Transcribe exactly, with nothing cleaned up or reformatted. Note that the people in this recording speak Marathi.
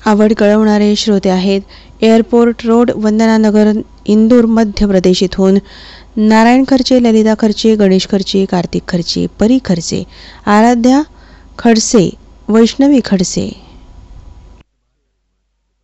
आवड कळवणारे श्रोते आहेत. एअरपोर्ट रोड, वंदनानगर, इंदूर, मध्य प्रदेश इथून नारायण खर्चे, ललिता खर्चे, गणेश खर्चे, कार्तिक खर्चे, परी खर्चे, आराध्या खडसे, वैष्णवी खडसे.